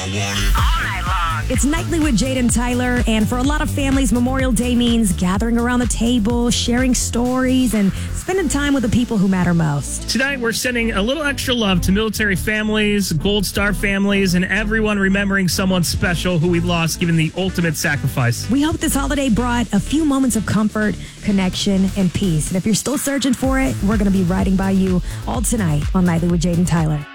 It's Nightly with Jade and Tyler, and for a lot of families, Memorial Day means gathering around the table, sharing stories, and spending time with the people who matter most. Tonight, we're sending a little extra love to military families, Gold Star families, and everyone remembering someone special who we lost, giving the ultimate sacrifice. We hope this holiday brought a few moments of comfort, connection, and peace. And if you're still searching for it, we're going to be riding by you all tonight on Nightly with Jade and Tyler.